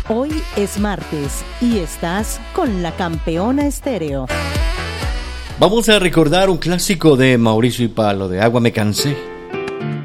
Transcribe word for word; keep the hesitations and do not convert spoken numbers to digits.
Hoy es martes y estás con la Campeona Estéreo. Vamos a recordar un clásico de Mauricio y Palo, de Agua me cansé.